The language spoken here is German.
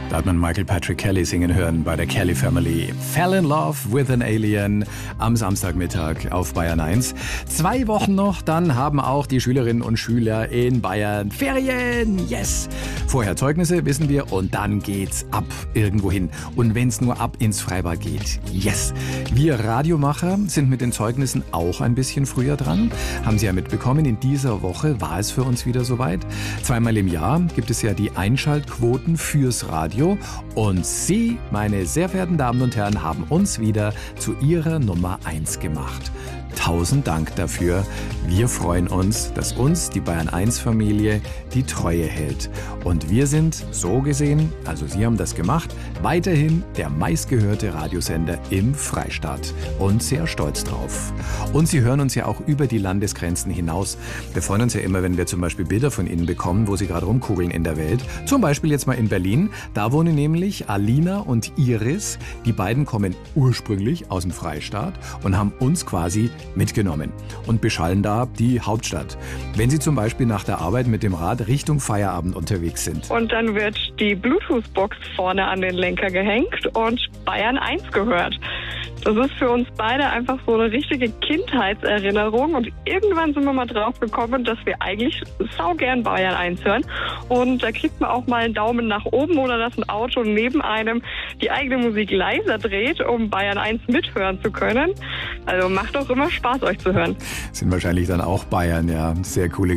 Da hat man Michael Patrick Kelly singen hören bei der Kelly Family. Fell in Love with an Alien am Samstagmittag auf Bayern 1. 2 Wochen noch, dann haben auch die Schülerinnen und Schüler in Bayern Ferien. Yes! Vorher Zeugnisse, wissen wir, und dann geht's ab irgendwo hin. Und wenn's nur ab ins Freibad geht. Yes! Wir Radiomacher sind mit den Zeugnissen auch ein bisschen früher dran. Haben Sie ja mitbekommen, in dieser Woche war es für uns wieder soweit. 2-mal im Jahr gibt es ja die Einschaltquoten fürs Radio. Und Sie, meine sehr verehrten Damen und Herren, haben uns wieder zu Ihrer Nummer 1 gemacht. 1000 Dank dafür. Wir freuen uns, dass uns die Bayern-1-Familie die Treue hält. Und wir sind, so gesehen, also Sie haben das gemacht, weiterhin der meistgehörte Radiosender im Freistaat. Und sehr stolz drauf. Und Sie hören uns ja auch über die Landesgrenzen hinaus. Wir freuen uns ja immer, wenn wir zum Beispiel Bilder von Ihnen bekommen, wo Sie gerade rumkugeln in der Welt. Zum Beispiel jetzt mal in Berlin. Da wohnen nämlich Alina und Iris. Die beiden kommen ursprünglich aus dem Freistaat und haben uns quasi mitgenommen und beschallen da die Hauptstadt. Wenn Sie zum Beispiel nach der Arbeit mit dem Rad Richtung Feierabend unterwegs sind. Und dann wird die Bluetooth-Box vorne an den Lenker gehängt und Bayern 1 gehört. Das ist für uns beide einfach so eine richtige Kindheitserinnerung und irgendwann sind wir mal drauf gekommen, dass wir eigentlich saugern Bayern 1 hören und da kriegt man auch mal einen Daumen nach oben oder dass ein Auto neben einem die eigene Musik leiser dreht, um Bayern 1 mithören zu können. Also macht auch immer Spaß, euch zu hören. Sind wahrscheinlich dann auch Bayern, ja. Sehr coole